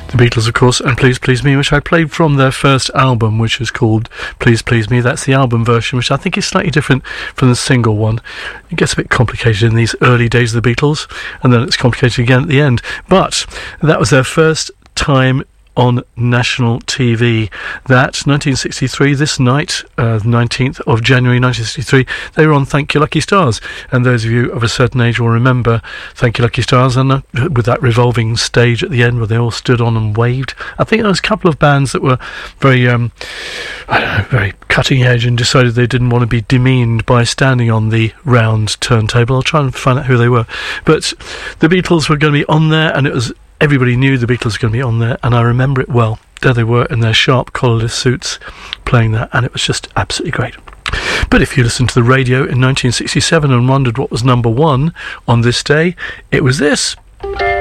The Beatles, of course, and Please Please Me, which I played from their first album, which is called Please Please Me. That's the album version, which I think is slightly different from the single one. It gets a bit complicated in these early days of the Beatles, and then it's complicated again at the end. But that was their first time on national TV. That 1963, this night, 19th of January 1963, they were on Thank You Lucky Stars. And those of you of a certain age will remember Thank You Lucky Stars, and with that revolving stage at the end where they all stood on and waved. I think there was a couple of bands that were very, very cutting edge and decided they didn't want to be demeaned by standing on the round turntable. I'll try and find out who they were. But the Beatles were going to be on there, and it was everybody knew the Beatles were going to be on there, and I remember it well. There they were in their sharp collarless suits playing that, and it was just absolutely great. But if you listened to the radio in 1967 and wondered what was number one on this day, it was this.